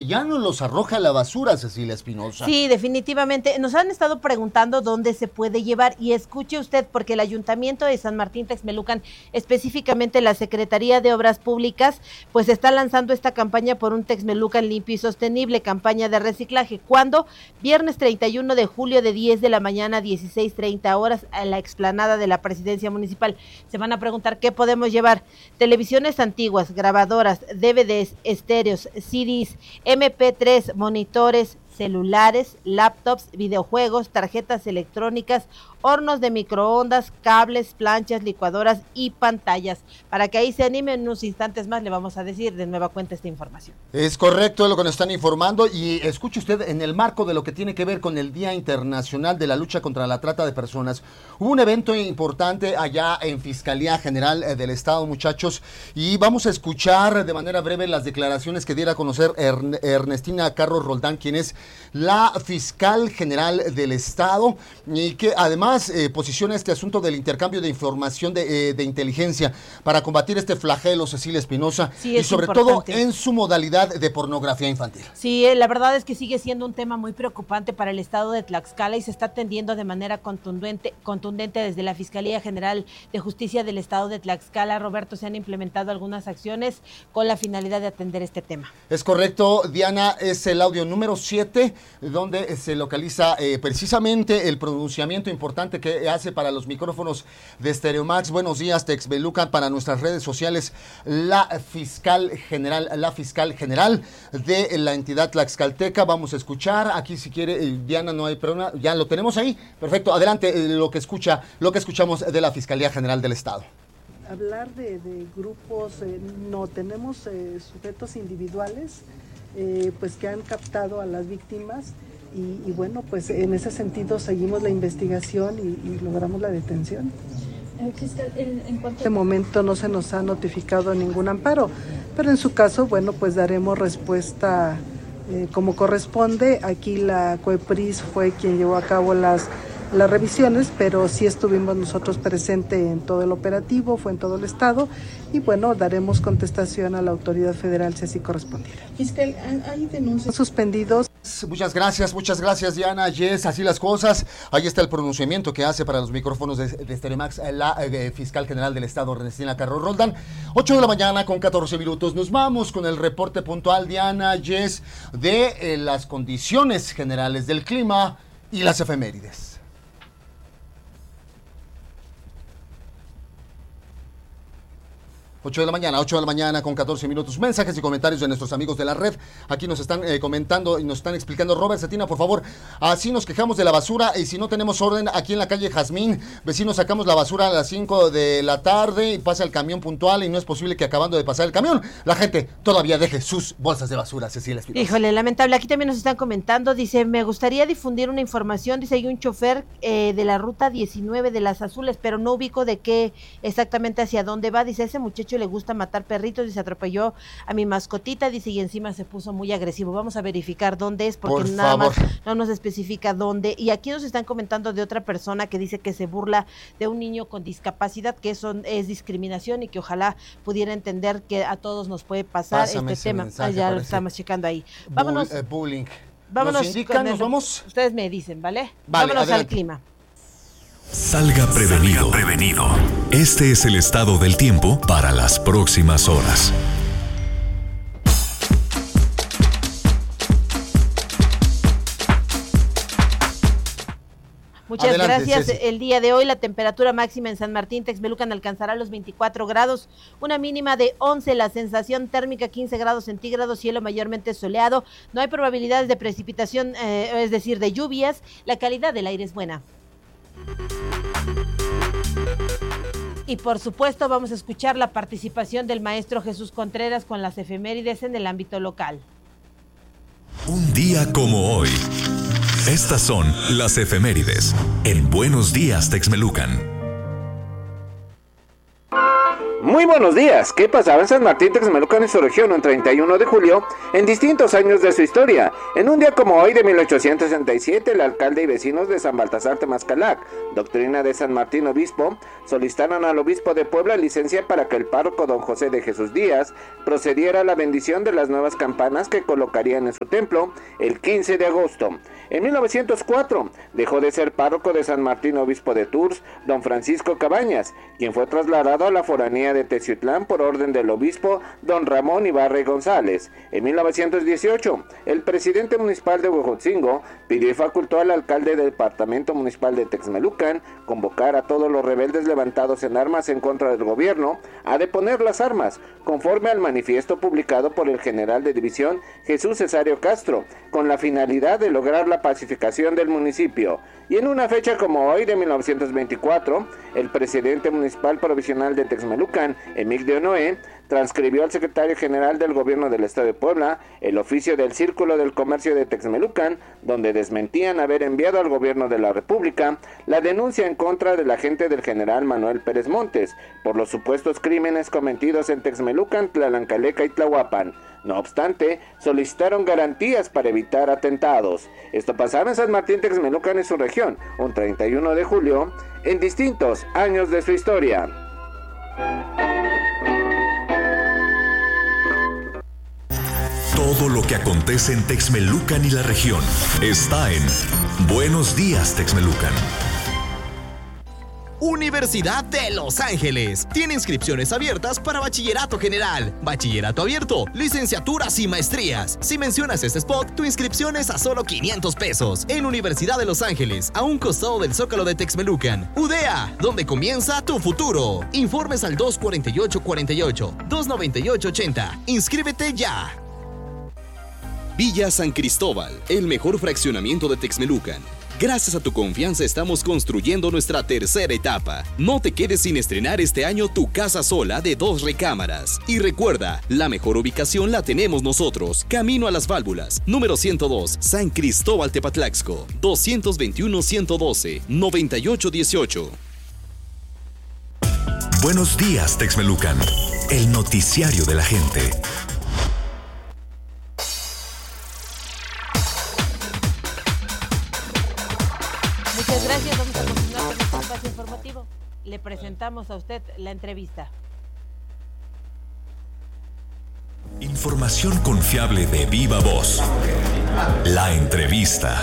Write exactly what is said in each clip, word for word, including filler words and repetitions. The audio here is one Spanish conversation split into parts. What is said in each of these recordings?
ya no los arroja a la basura, Cecilia Espinosa. Sí, definitivamente. Nos han estado preguntando dónde se puede llevar y escuche usted, porque el Ayuntamiento de San Martín Texmelucan, específicamente la Secretaría de Obras Públicas, pues está lanzando esta campaña por un Texmelucan limpio y sostenible, campaña de reciclaje. ¿Cuándo? Viernes treinta y uno de julio de diez de la mañana a dieciséis treinta horas a la explanada de la Presidencia Municipal. Se van a preguntar qué podemos llevar. Televisiones antiguas, grabadoras, D V Ds, estéreos, C Ds, eme pe tres, monitores, celulares, laptops, videojuegos, tarjetas electrónicas, hornos de microondas, cables, planchas, licuadoras y pantallas. Para que ahí se anime, en unos instantes más le vamos a decir de nueva cuenta esta información. Es correcto, es lo que nos están informando, y escuche usted, en el marco de lo que tiene que ver con el Día Internacional de la Lucha contra la Trata de Personas, hubo un evento importante allá en Fiscalía General del Estado, muchachos, y vamos a escuchar de manera breve las declaraciones que diera a conocer Ern- Ernestina Carros Roldán, quien es la fiscal general del Estado, y que además Eh, posiciona este asunto del intercambio de información de, eh, de inteligencia para combatir este flagelo, Cecilia Espinosa, sí, y sobre importante. todo en su modalidad de pornografía infantil. Sí, eh, la verdad es que sigue siendo un tema muy preocupante para el estado de Tlaxcala y se está atendiendo de manera contundente, contundente desde la Fiscalía General de Justicia del Estado de Tlaxcala. Roberto, se han implementado algunas acciones con la finalidad de atender este tema. Es correcto, Diana, es el audio número siete, donde se localiza eh, precisamente el pronunciamiento importante que hace para los micrófonos de Stereomax. Buenos días, Texmelucan, para nuestras redes sociales, la fiscal general, la fiscal general de la entidad tlaxcalteca. Vamos a escuchar, aquí si quiere, eh, Diana, no hay problema, ya lo tenemos ahí. Perfecto, adelante, eh, lo que escucha, lo que escuchamos de la Fiscalía General del Estado. Hablar de, de grupos, eh, no, tenemos eh, sujetos individuales, eh, pues que han captado a las víctimas. Y, y bueno, pues en ese sentido seguimos la investigación y, y logramos la detención. En este momento no se nos ha notificado ningún amparo, pero en su caso, bueno, pues daremos respuesta eh, como corresponde. Aquí la COEPRIS fue quien llevó a cabo las, las revisiones, pero sí estuvimos nosotros presentes en todo el operativo, fue en todo el estado, y bueno, daremos contestación a la autoridad federal si así correspondiera. Fiscal, ¿hay denuncias suspendidos? Muchas gracias, muchas gracias, Diana. Yes, así las cosas. Ahí está el pronunciamiento que hace para los micrófonos de, de Stereomax la eh, fiscal general del Estado, Ernestina Carros Roldán. ocho de la mañana con catorce minutos. Nos vamos con el reporte puntual, Diana, Yes, de eh, las condiciones generales del clima y las efemérides. ocho de la mañana, ocho de la mañana con catorce minutos. Mensajes y comentarios de nuestros amigos de la red. Aquí nos están eh, comentando y nos están explicando. Robert Cetina, por favor, así nos quejamos de la basura y si no tenemos orden aquí en la calle Jazmín, vecinos, sacamos la basura a las cinco de la tarde y pasa el camión puntual y no es posible que acabando de pasar el camión, la gente todavía deje sus bolsas de basura, Cecilia Espinosa. Híjole, lamentable. Aquí también nos están comentando, dice, me gustaría difundir una información, dice, hay un chofer eh, de la ruta diecinueve de las Azules, pero no ubico de qué exactamente hacia dónde va, dice, ese muchacho le gusta matar perritos y se atropelló a mi mascotita, dice, y encima se puso muy agresivo. Vamos a verificar dónde es, porque Por nada favor. más no nos especifica dónde. Y aquí nos están comentando de otra persona que dice que se burla de un niño con discapacidad, que eso es discriminación y que ojalá pudiera entender que a todos nos puede pasar Pásame este ese tema. mensaje, Ah, ya lo parece. estamos checando ahí. Vámonos. Bull, eh, bullying. Vámonos. ¿Nos indican? con el- ¿Nos vamos? Ustedes me dicen, ¿vale? Vale, Vámonos adelante. al clima. Salga prevenido. Salga prevenido. Este es el estado del tiempo para las próximas horas. Muchas Adelante, gracias. Ceci. El día de hoy la temperatura máxima en San Martín Texmelucan alcanzará los veinticuatro grados, una mínima de once, la sensación térmica quince grados centígrados, cielo mayormente soleado, no hay probabilidades de precipitación, eh, es decir, de lluvias, la calidad del aire es buena. Y por supuesto vamos a escuchar la participación del maestro Jesús Contreras con las efemérides en el ámbito local. Un día como hoy. Estas son las efemérides en Buenos Días Texmelucan. Muy buenos días. ¿Qué pasaba en San Martín Texmelucan y su región un treinta y uno de julio en distintos años de su historia? En un día como hoy de mil ochocientos sesenta y siete, el alcalde y vecinos de San Baltasar Temazcalac, doctrina de San Martín Obispo, solicitaron al obispo de Puebla licencia para que el párroco don José de Jesús Díaz procediera a la bendición de las nuevas campanas que colocarían en su templo el quince de agosto. En mil novecientos cuatro dejó de ser párroco de San Martín Obispo de Tours don Francisco Cabañas, quien fue trasladado a la foranía de Teciutlán por orden del obispo don Ramón Ibarra y González. En mil novecientos dieciocho, el presidente municipal de Huejotzingo pidió y facultó al alcalde del departamento municipal de Texmelucan convocar a todos los rebeldes levantados en armas en contra del gobierno a deponer las armas, conforme al manifiesto publicado por el general de división Jesús Cesario Castro, con la finalidad de lograr la pacificación del municipio. Y en una fecha como hoy de mil novecientos veinticuatro, el presidente municipal provisional de Texmelucan, Emigdio Noé, transcribió al secretario general del gobierno del estado de Puebla el oficio del Círculo del Comercio de Texmelucan, donde desmentían haber enviado al gobierno de la República la denuncia en contra del agente del general Manuel Pérez Montes por los supuestos crímenes cometidos en Texmelucan, Tlalancaleca y Tlahuapan. No obstante, solicitaron garantías para evitar atentados. Esto pasaba en San Martín Texmelucan y su región, un treinta y uno de julio, en distintos años de su historia. Todo lo que acontece en Texmelucan y la región está en Buenos Días, Texmelucan. Universidad de Los Ángeles tiene inscripciones abiertas para bachillerato general, bachillerato abierto, licenciaturas y maestrías. Si mencionas este spot, tu inscripción es a solo quinientos pesos. En Universidad de Los Ángeles, a un costado del Zócalo de Texmelucan. U D E A, donde comienza tu futuro. Informes al dos cuarenta y ocho cuarenta y ocho, dos noventa y ocho ochenta. Inscríbete ya. Villa San Cristóbal, el mejor fraccionamiento de Texmelucan. Gracias a tu confianza estamos construyendo nuestra tercera etapa. No te quedes sin estrenar este año tu casa sola de dos recámaras. Y recuerda, la mejor ubicación la tenemos nosotros. Camino a las Válvulas, número ciento dos, San Cristóbal Tepatlaxco, dos dos uno, uno uno dos, nueve ocho uno ocho. Buenos días, Texmelucan, el noticiario de la gente. Muchas gracias, vamos a continuar con este espacio informativo. Le presentamos a usted la entrevista. Información confiable de viva voz. La entrevista.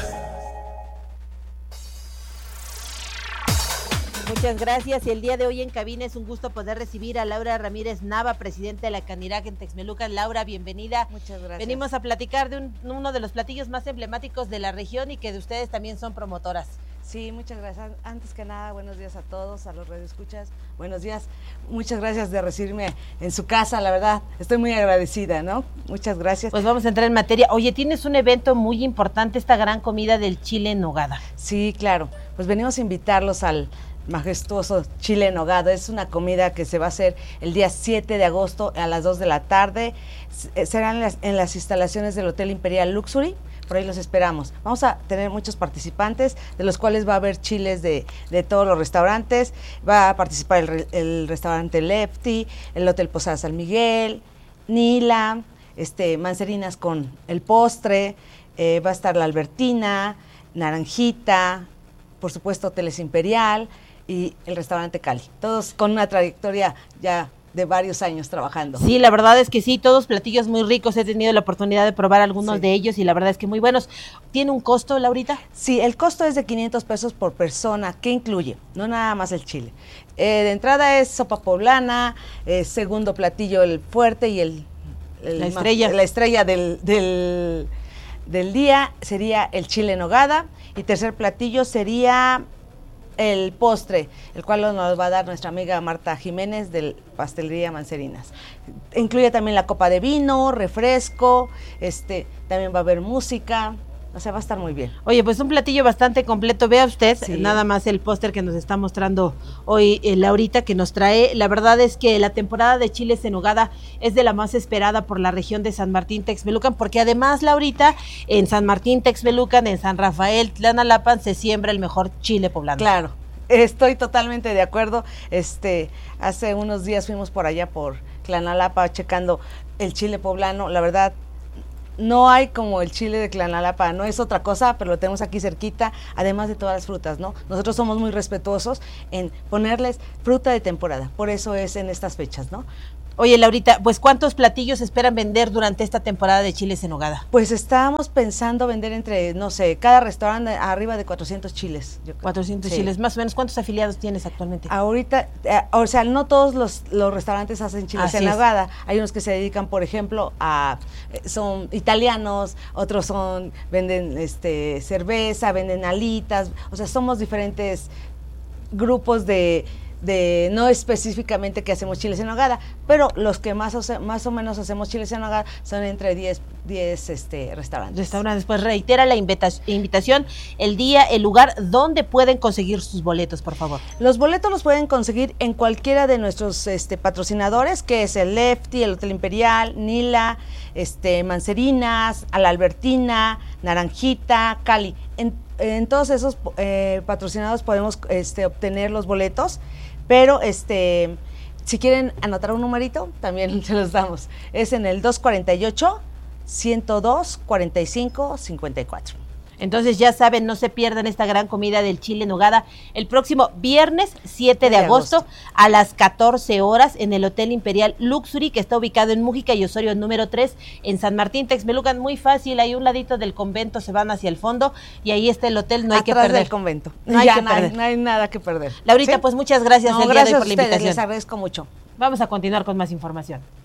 Muchas gracias. Y el día de hoy en cabina es un gusto poder recibir a Laura Ramírez Nava, presidenta de la Canirac en Texmelucan. Laura, bienvenida. Muchas gracias. Venimos a platicar de un, uno de los platillos más emblemáticos de la región y que de ustedes también son promotoras. Sí, muchas gracias. Antes que nada, buenos días a todos, a los radioescuchas. Buenos días. Muchas gracias de recibirme en su casa, la verdad. Estoy muy agradecida, ¿no? Muchas gracias. Pues vamos a entrar en materia. Oye, tienes un evento muy importante, esta gran comida del chile en nogada. Sí, claro. Pues venimos a invitarlos al majestuoso chile en nogada. Es una comida que se va a hacer el día siete de agosto a las dos de la tarde. Serán en las, en las instalaciones del Hotel Imperial Luxury. Por ahí los esperamos. Vamos a tener muchos participantes, de los cuales va a haber chiles de, de todos los restaurantes. Va a participar el, el restaurante Lefty, el Hotel Posada San Miguel, Nila, este, Mancerinas con el postre, eh, va a estar la Albertina, Naranjita, por supuesto Hoteles Imperial y el restaurante Cali. Todos con una trayectoria ya de varios años trabajando. Sí, la verdad es que sí, todos platillos muy ricos, he tenido la oportunidad de probar algunos sí. de ellos y la verdad es que muy buenos. ¿Tiene un costo, Laurita? Sí, el costo es de quinientos pesos por persona. ¿Qué incluye? No nada más el chile. Eh, de entrada es sopa poblana, eh, segundo platillo el fuerte y el... el la estrella. Más, la estrella del, del, del día sería el chile en nogada y tercer platillo sería el postre, el cual nos va a dar nuestra amiga Marta Jiménez del Pastelería Mancerinas. Incluye también la copa de vino, refresco, este, también va a haber música, o sea, va a estar muy bien. Oye, pues un platillo bastante completo, vea usted, sí. nada más el póster que nos está mostrando hoy eh, Laurita, que nos trae. La verdad es que la temporada de chiles en nogada es de la más esperada por la región de San Martín Texmelucan, porque además, Laurita, en San Martín Texmelucan, en San Rafael, Tlanalapan, se siembra el mejor chile poblano. Claro, Estoy totalmente de acuerdo. Este, hace unos días fuimos por allá por Tlanalapa checando el chile poblano. La verdad, no hay como el chile de Tlanalapa, no es otra cosa, pero lo tenemos aquí cerquita, además de todas las frutas, ¿no? Nosotros somos muy respetuosos en ponerles fruta de temporada, por eso es en estas fechas, ¿no? Oye, Laurita, pues ¿cuántos platillos esperan vender durante esta temporada de chiles en nogada? Pues estábamos pensando vender entre, no sé, cada restaurante arriba de cuatrocientos chiles. Yo creo. cuatrocientos Sí. chiles, más o menos. ¿Cuántos afiliados tienes actualmente? Ahorita, eh, o sea, no todos los, los restaurantes hacen chiles Así en es. nogada. Hay unos que se dedican, por ejemplo, a, eh, son italianos, otros son, venden este cerveza, venden alitas, o sea, somos diferentes grupos de de no específicamente que hacemos chiles en nogada, pero los que más o, más o menos hacemos chiles en nogada son entre diez, diez este, restaurantes. Restaurantes, pues reitera la invita invitación, el día, el lugar, donde pueden conseguir sus boletos, por favor. Los boletos los pueden conseguir en cualquiera de nuestros este, patrocinadores, que es el Lefty, el Hotel Imperial, Nila, este, Mancerinas, a la Albertina, Naranjita, Cali. En, en todos esos eh, patrocinados podemos este, obtener los boletos, pero este, si quieren anotar un numerito, también se los damos. Es en el dos cuarenta y ocho, ciento dos, cuarenta y cinco, cincuenta y cuatro. Entonces ya saben, no se pierdan esta gran comida del chile en nogada el próximo viernes siete de agosto a las catorce horas en el Hotel Imperial Luxury, que está ubicado en Mújica y Osorio número tres en San Martín Texmelucan. Muy fácil, ahí un ladito del convento se van hacia el fondo y ahí está el hotel, no hay Atrás que perder. del convento. No hay ya que no, hay, perder. no hay nada que perder. Laurita, ¿Sí? pues muchas gracias No, el día de hoy gracias por la a ustedes, invitación. les agradezco mucho. Vamos a continuar con más información.